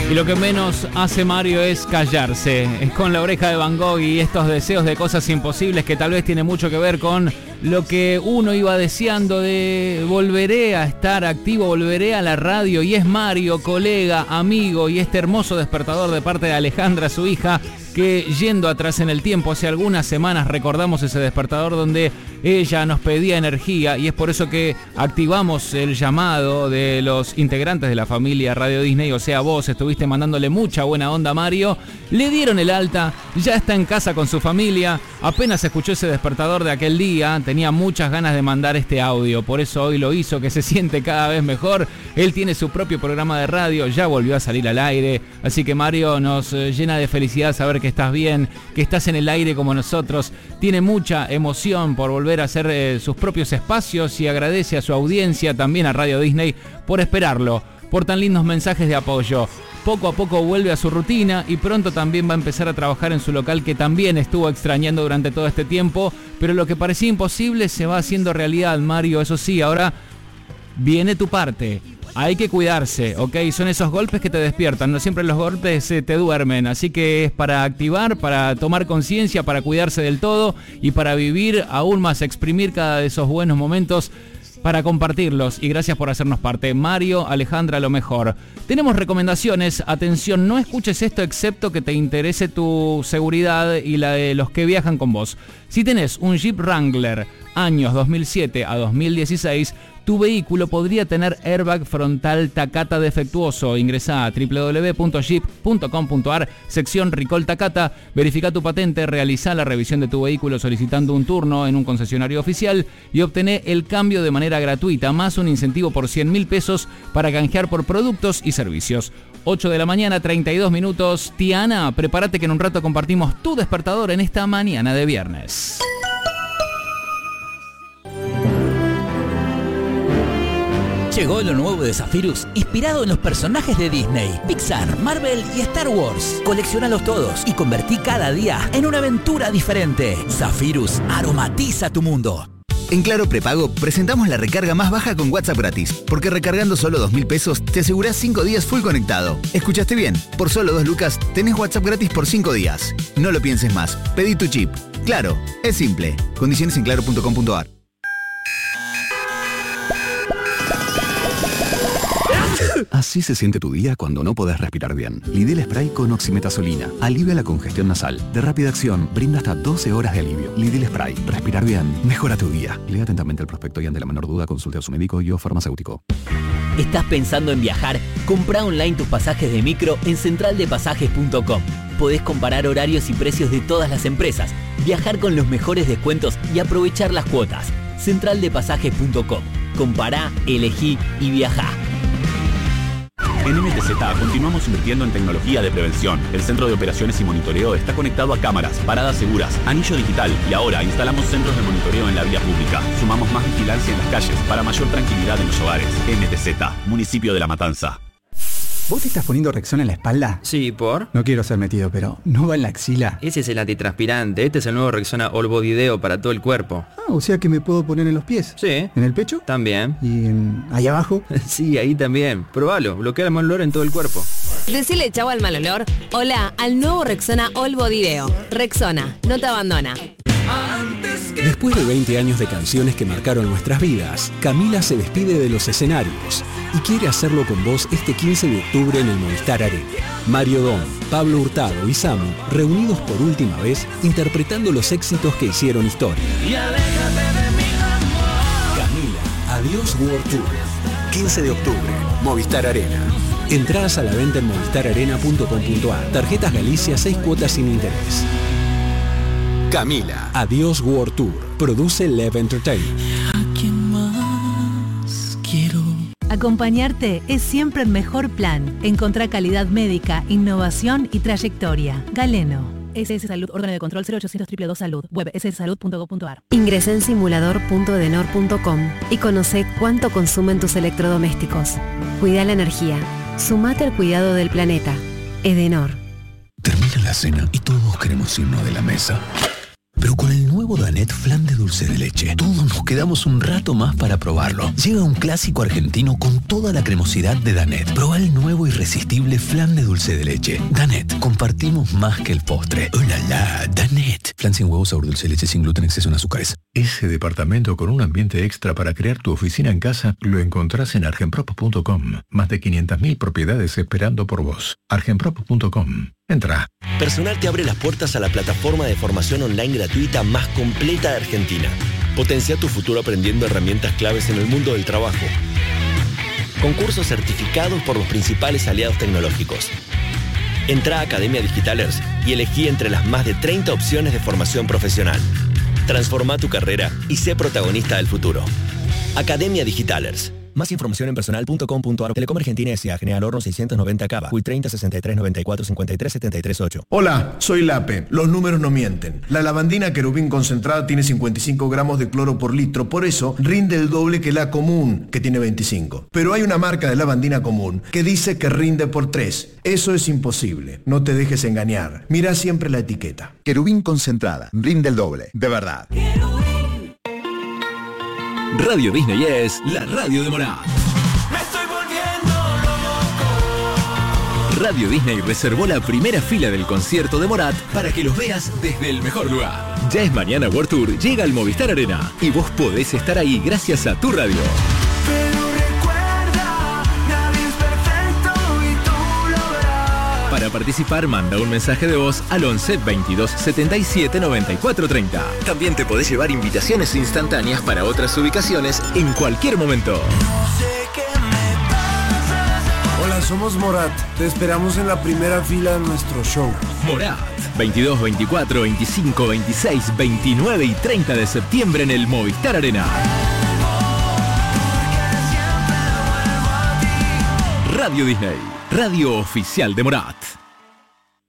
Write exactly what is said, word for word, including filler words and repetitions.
Y lo que menos hace Mario es callarse. Es con La Oreja de Van Gogh y estos deseos de cosas imposibles que tal vez tiene mucho que ver con lo que uno iba deseando de volveré a estar activo, volveré a la radio. Y es Mario, colega, amigo y este hermoso despertador de parte de Alejandra, su hija, que yendo atrás en el tiempo, hace algunas semanas recordamos ese despertador donde ella nos pedía energía y es por eso que activamos el llamado de los integrantes de la familia Radio Disney, o sea vos estuviste mandándole mucha buena onda a Mario, le dieron el alta, ya está en casa con su familia, apenas escuchó ese despertador de aquel día, tenía muchas ganas de mandar este audio, por eso hoy lo hizo, que se siente cada vez mejor, él tiene su propio programa de radio, ya volvió a salir al aire, así que Mario nos llena de felicidad saber que estás bien, que estás en el aire como nosotros, tiene mucha emoción por volver a hacer eh, sus propios espacios y agradece a su audiencia, también a Radio Disney, por esperarlo, por tan lindos mensajes de apoyo. Poco a poco vuelve a su rutina y pronto también va a empezar a trabajar en su local que también estuvo extrañando durante todo este tiempo, pero lo que parecía imposible se va haciendo realidad, Mario, eso sí, ahora viene tu parte. Hay que cuidarse, ¿ok? Son esos golpes que te despiertan, no siempre los golpes eh, te duermen, así que es para activar, para tomar conciencia, para cuidarse del todo y para vivir aún más, exprimir cada de esos buenos momentos para compartirlos y gracias por hacernos parte. Mario, Alejandra, lo mejor. Tenemos recomendaciones, atención, no escuches esto excepto que te interese tu seguridad y la de los que viajan con vos. Si tenés un Jeep Wrangler años dos mil siete a dos mil dieciséis, tu vehículo podría tener airbag frontal Takata defectuoso. Ingresá a doble u doble u doble u punto jeep punto com punto a r, sección Recall Takata, verifica tu patente, realizá la revisión de tu vehículo solicitando un turno en un concesionario oficial y obtené el cambio de manera gratuita, más un incentivo por cien mil pesos para canjear por productos y servicios. ocho de la mañana, treinta y dos minutos. Tiana, prepárate que en un rato compartimos tu despertador en esta mañana de viernes. Llegó lo nuevo de Zephyrus, inspirado en los personajes de Disney, Pixar, Marvel y Star Wars. Coleccionalos todos y convertí cada día en una aventura diferente. Zephyrus aromatiza tu mundo. En Claro Prepago presentamos la recarga más baja con WhatsApp gratis, porque recargando solo dos mil pesos te asegurás cinco días full conectado. ¿Escuchaste bien? Por solo dos lucas tenés WhatsApp gratis por cinco días. No lo pienses más, pedí tu chip. Claro, es simple. Condiciones en claro punto com punto a r. Así se siente tu día cuando no podés respirar bien. Lidl Spray con oximetazolina. Alivia la congestión nasal. De rápida acción, brinda hasta doce horas de alivio. Lidl Spray. Respirar bien. Mejora tu día. Lea atentamente el prospecto y ante la menor duda consulte a su médico y o farmacéutico. ¿Estás pensando en viajar? Comprá online tus pasajes de micro en central de pasajes punto com. Podés comparar horarios y precios de todas las empresas, viajar con los mejores descuentos y aprovechar las cuotas. central de pasajes punto com. Compará, elegí y viajá. En M T Z continuamos invirtiendo en tecnología de prevención. El centro de operaciones y monitoreo está conectado a cámaras, paradas seguras, anillo digital y ahora instalamos centros de monitoreo en la vía pública. Sumamos más vigilancia en las calles para mayor tranquilidad en los hogares. M T Z, municipio de La Matanza. ¿Vos te estás poniendo Rexona en la espalda? Sí, ¿por? No quiero ser metido, pero ¿no va en la axila? Ese es el antitranspirante. Este es el nuevo Rexona All Body Deo para todo el cuerpo. Ah, o sea que me puedo poner en los pies. Sí. ¿En el pecho? También. ¿Y en... ahí abajo? Sí, ahí también. Probalo, bloquea el mal olor en todo el cuerpo. Decile chau al mal olor. Hola al nuevo Rexona All Body Deo. Rexona, no te abandona. Después de veinte años de canciones que marcaron nuestras vidas, Camila se despide de los escenarios y quiere hacerlo con vos este quince de octubre en el Movistar Arena. Mario Dom, Pablo Hurtado y Samu, reunidos por última vez, interpretando los éxitos que hicieron historia. Camila, Adiós World Tour. quince de octubre, Movistar Arena. Entradas a la venta en movistar arena punto com punto a r. Tarjetas Galicia, seis cuotas sin interés. Camila, Adiós World Tour. Produce Lev Entertainment. ¿A quién más quiero? Acompañarte es siempre el mejor plan. Encontrá calidad médica, innovación y trayectoria. Galeno. S S Salud, órgano de control cero ochocientos dos dos dos Salud. Web s s salud punto gov punto a r. Ingresá en simulador punto edenor punto com y conocé cuánto consumen tus electrodomésticos. Cuida la energía. Sumate al cuidado del planeta. Edenor. Termina la cena y todos queremos irnos de la mesa. Pero con el nuevo Danette Flan de dulce de leche, todos nos quedamos un rato más para probarlo. Llega un clásico argentino con toda la cremosidad de Danette. Proba el nuevo irresistible flan de dulce de leche. Danette, compartimos más que el postre. ¡Oh, la, la! Danette. Flan sin huevos, sabor dulce de leche, sin gluten, exceso en azúcares. Ese departamento con un ambiente extra para crear tu oficina en casa lo encontrás en argenprop punto com. Más de quinientas mil propiedades esperando por vos. argenprop punto com. Entra. Personal te abre las puertas a la plataforma de formación online gratuita más completa de Argentina. Potencia tu futuro aprendiendo herramientas claves en el mundo del trabajo. Con cursos certificados por los principales aliados tecnológicos. Entra a Academia Digitalers y elegí entre las más de treinta opciones de formación profesional. Transforma tu carrera y sé protagonista del futuro. Academia Digitalers. Más información en personal punto com punto ar. Telecom Argentina S A. General Horno seiscientos noventa Cava. U I treinta, sesenta y tres, noventa y cuatro, cincuenta y tres, setenta y tres, ocho. Hola, soy Lape. Los números no mienten. La lavandina Querubín concentrada tiene cincuenta y cinco gramos de cloro por litro. Por eso rinde el doble que la común, que tiene veinticinco. Pero hay una marca de lavandina común que dice que rinde por tres. Eso es imposible. No te dejes engañar. Mira siempre la etiqueta. Querubín concentrada. Rinde el doble. De verdad. Radio Disney es la radio de Morat. Me estoy volviendo loco. Radio Disney reservó la primera fila del concierto de Morat para que los veas desde el mejor lugar. Ya es mañana World Tour, llega al Movistar Arena y vos podés estar ahí gracias a tu radio. Pero recuerda, nadie es perfecto y tú lo verás. Para participar, manda un mensaje de voz al once, veintidós, setenta y siete, noventa y cuatro, treinta. También te podés llevar invitaciones instantáneas para otras ubicaciones en cualquier momento. No sé qué me pasa. Hola, somos Morat. Te esperamos en la primera fila de nuestro show. Morat, veintidós, veinticuatro, veinticinco, veintiséis, veintinueve y treinta de septiembre en el Movistar Arena. Radio Disney, radio oficial de Morat.